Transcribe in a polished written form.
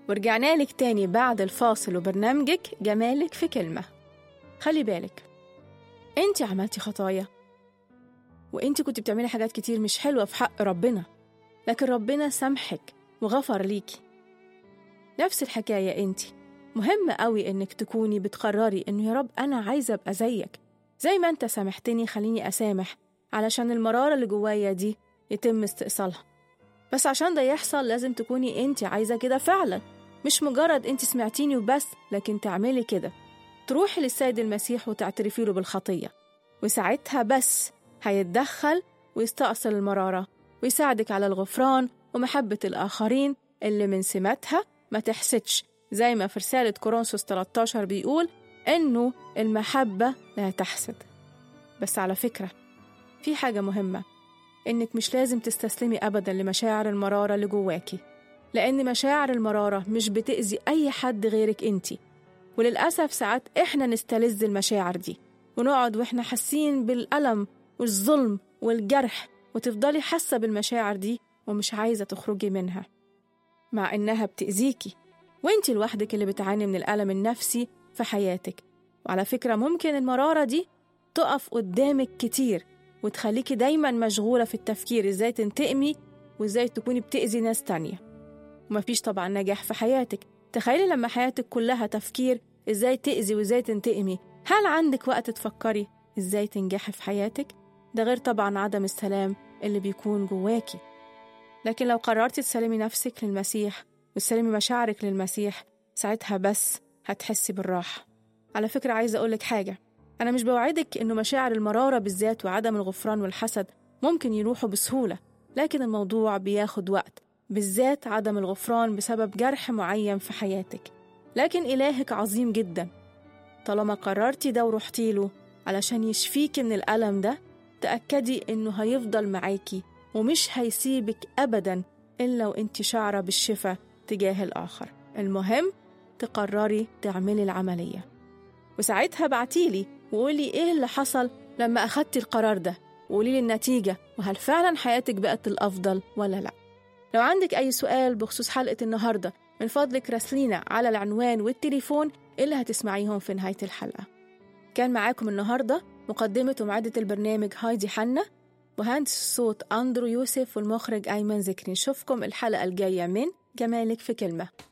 ورجعنا لك تاني بعد الفاصل وبرنامجك جمالك في كلمة. خلي بالك، انت عملتي خطايا وانت كنت بتعملي حاجات كتير مش حلوة في حق ربنا، لكن ربنا سامحك وغفر ليكي. نفس الحكاية انت، مهم قوي انك تكوني بتقرري انه يا رب انا عايزة ابقى زي ما انت سامحتني خليني اسامح، علشان المرارة اللي جوايا دي يتم استئصالها. بس عشان ده يحصل لازم تكوني انت عايزة كده فعلا، مش مجرد انت سمعتيني وبس، لكن تعملي كده، تروحي للسيد المسيح وتعترفي له بالخطية، وساعتها بس هيتدخل ويستأصل المرارة ويساعدك على الغفران ومحبة الآخرين اللي من سماتها ما تحسدش، زي ما في رسالة كورنثوس 13 بيقول إنه المحبة لا تحسد. بس على فكرة في حاجة مهمة، إنك مش لازم تستسلمي أبدا لمشاعر المرارة اللي جواكي، لأن مشاعر المرارة مش بتأذي أي حد غيرك انتي. وللأسف ساعات إحنا نستلذ المشاعر دي ونقعد وإحنا حاسين بالألم والظلم والجرح، وتفضلي حاسة بالمشاعر دي ومش عايزة تخرجي منها، مع إنها بتأذيكي وإنتي لوحدك اللي بتعاني من الألم النفسي في حياتك. وعلى فكرة ممكن المرارة دي تقف قدامك كتير وتخليكي دايما مشغولة في التفكير إزاي تنتقمي وإزاي تكوني بتأذي ناس تانية، ومفيش طبعا نجاح في حياتك. تخيلي لما حياتك كلها تفكير إزاي تأذي وإزاي تنتقمي، هل عندك وقت تفكري إزاي تنجحي في حياتك؟ ده غير طبعا عدم السلام اللي بيكون جواكي. لكن لو قررتي تسلمي نفسك للمسيح وتسلمي مشاعرك للمسيح، ساعتها بس هتحسي بالراحة. على فكرة عايزة أقولك حاجة، أنا مش بوعدك إنه مشاعر المرارة بالذات وعدم الغفران والحسد ممكن يروحوا بسهولة، لكن الموضوع بياخد وقت، بالذات عدم الغفران بسبب جرح معين في حياتك. لكن إلهك عظيم جدا، طالما قررتي ده ورحتي له علشان يشفيكي من الألم ده، تأكدي إنه هيفضل معاكي ومش هيسيبك أبدا إلا وإنتي شعرة بالشفاء تجاه الآخر. المهم تقرري تعملي العملية، وساعتها بعتيلي وقولي إيه اللي حصل لما أخدتي القرار ده، وقولي لي النتيجة وهل فعلا حياتك بقت الأفضل ولا لا. لو عندك أي سؤال بخصوص حلقة النهاردة من فضلك راسلينا على العنوان والتليفون اللي هتسمعيهم في نهاية الحلقة. كان معاكم النهاردة مقدمة ومعدة البرنامج هايدي حنا، مهندس الصوت أندرو يوسف، والمخرج أيمن ذكري. نشوفكم الحلقة الجاية من جمالك في كلمة.